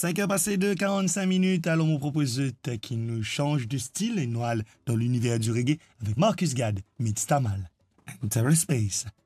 5 heures passées de 45 minutes, alors on propose qui nous change de style et nous allons dans l'univers du reggae avec Marcus Gad, Midstamal, Enter Space.